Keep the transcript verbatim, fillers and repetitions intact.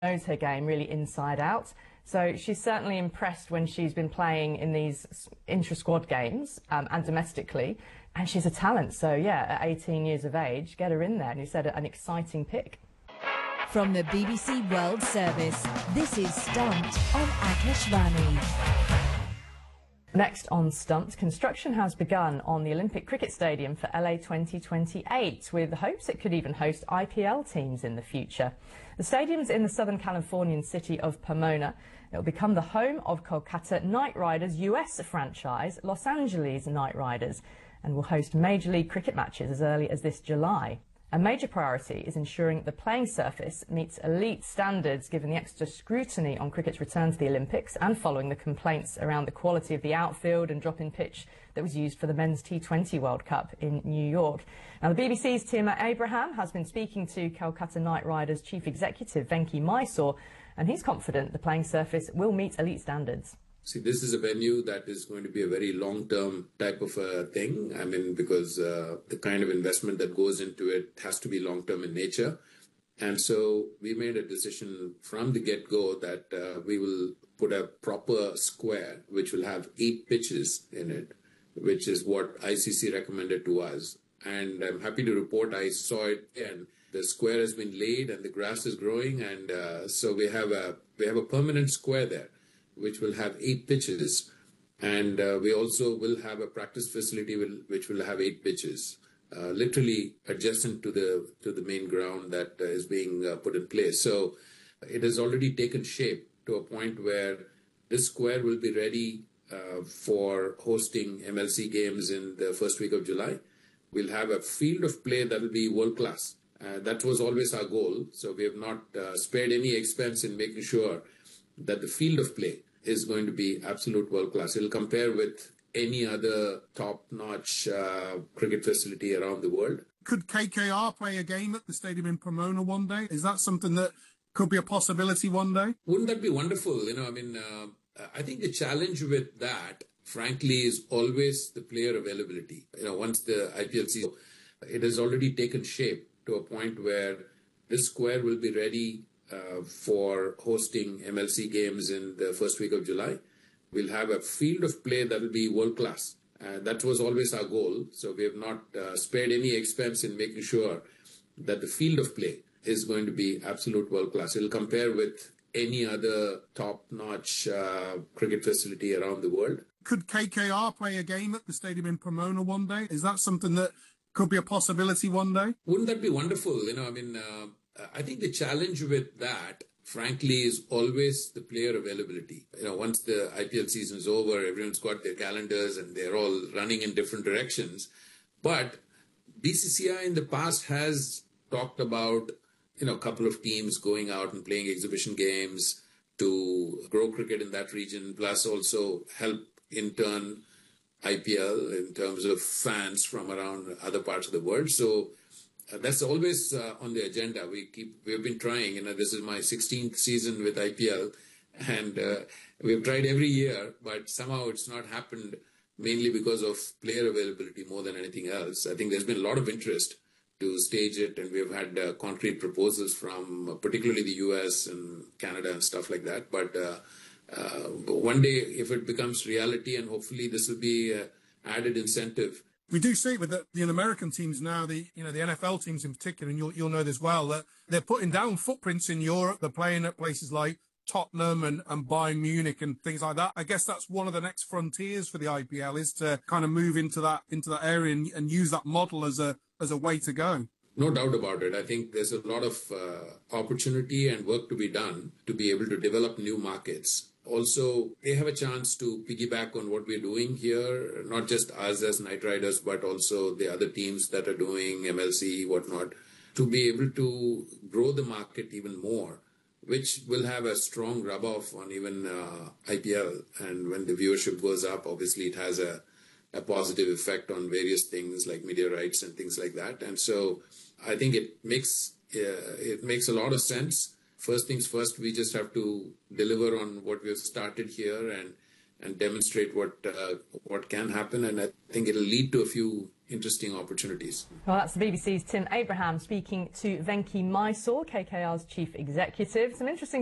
knows her game really inside out. So she's certainly impressed when she's been playing in these intra-squad games um, and domestically. And she's a talent. So, yeah, at eighteen years of age, get her in there. And you said an exciting pick. From the B B C World Service, this is Stumped on Akashvani. Next on Stumped, construction has begun on the Olympic Cricket Stadium for L A twenty twenty-eight, with hopes it could even host I P L teams in the future. The stadium's in the Southern Californian city of Pomona. It will become the home of Kolkata Knight Riders' U S franchise, Los Angeles Knight Riders, and will host Major League Cricket matches as early as this July. A major priority is ensuring the playing surface meets elite standards given the extra scrutiny on cricket's return to the Olympics and following the complaints around the quality of the outfield and drop-in pitch that was used for the Men's T twenty World Cup in New York. Now, the B B C's Tima Abraham has been speaking to Kolkata Knight Riders Chief Executive Venki Mysore, and he's confident the playing surface will meet elite standards. See, this is a venue that is going to be a very long-term type of a thing. I mean, because uh, the kind of investment that goes into it has to be long-term in nature. And so we made a decision from the get-go that uh, we will put a proper square, which will have eight pitches in it, which is what I C C recommended to us. And I'm happy to report I saw it, and the square has been laid and the grass is growing. And uh, so we have a we have a permanent square there, which will have eight pitches. And uh, we also will have a practice facility will, which will have eight pitches, uh, literally adjacent to the to the main ground that uh, is being uh, put in place. So it has already taken shape to a point where this square will be ready uh, for hosting M L C games in the first week of July. We'll have a field of play that will be world-class. Uh, that was always our goal. So we have not uh, spared any expense in making sure that the field of play is going to be absolute world class. It'll compare with any other top-notch uh, cricket facility around the world. Could K K R play a game at the stadium in Pomona one day? Is that something that could be a possibility one day? Wouldn't that be wonderful? You know, I mean, uh, I think the challenge with that, frankly, is always the player availability. You know, once the I P L season, it has already taken shape to a point where this square will be ready Uh, for hosting M L C games in the first week of July. We'll have a field of play that will be world-class. Uh, that was always our goal. So we have not uh, spared any expense in making sure that the field of play is going to be absolute world-class. It'll compare with any other top-notch uh, cricket facility around the world. Could K K R play a game at the stadium in Pomona one day? Is that something that could be a possibility one day? Wouldn't that be wonderful? You know, I mean, uh, I think the challenge with that, frankly, is always the player availability. You know, once the I P L season is over, everyone's got their calendars and they're all running in different directions. But B C C I in the past has talked about, you know, a couple of teams going out and playing exhibition games to grow cricket in that region, plus also help in turn I P L in terms of fans from around other parts of the world. So Uh, that's always uh, on the agenda. We keep, we've been trying, you know, this is my sixteenth season with I P L, and uh, we've tried every year, but somehow it's not happened, mainly because of player availability more than anything else. I think there's been a lot of interest to stage it, and we've had uh, concrete proposals from uh, particularly the U S and Canada and stuff like that. But uh, uh, one day, if it becomes reality, and hopefully this will be uh, added incentive. We do see it with the, the American teams now, the you know the N F L teams in particular, and you'll you'll know this well, that they're putting down footprints in Europe. They're playing at places like Tottenham and, and Bayern Munich and things like that. I guess that's one of the next frontiers for the I P L, is to kind of move into that into that area and, and use that model as a as a way to go. No doubt about it. I think there's a lot of uh, opportunity and work to be done to be able to develop new markets. Also, they have a chance to piggyback on what we're doing here, not just us as Knight Riders, but also the other teams that are doing M L C, whatnot, to be able to grow the market even more, which will have a strong rub-off on even uh, I P L. And when the viewership goes up, obviously it has a, a positive effect on various things like media rights and things like that. And so I think it makes uh, it makes a lot of sense. First things first, we just have to deliver on what we've started here and and demonstrate what uh, what can happen. And I think it'll lead to a few interesting opportunities. Well, that's the B B C's Tim Abraham speaking to Venki Mysore, K K R's chief executive. Some interesting